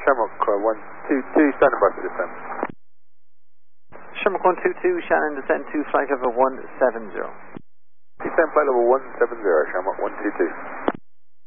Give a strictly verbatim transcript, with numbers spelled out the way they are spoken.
Shamrock uh, one two two, standing by for descent. Shamrock one two two, Shannon, descend to flight level one seven zero. Descend flight level one seven zero, Shamrock one two two.